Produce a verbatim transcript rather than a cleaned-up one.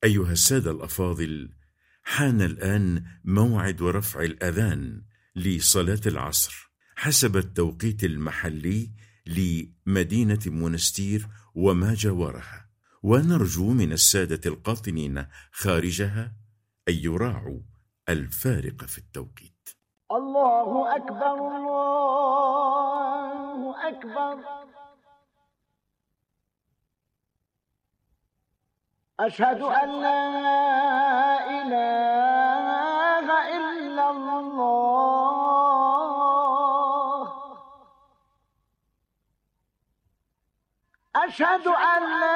أيها السادة الأفاضل، حان الآن موعد رفع الأذان لصلاة العصر حسب التوقيت المحلي لمدينة منستير وما جاورها، ونرجو من السادة القاطنين خارجها أن يراعوا الفارق في التوقيت. الله أكبر، الله أكبر، أشهد أن لا إله إلا الله، أشهد أن لا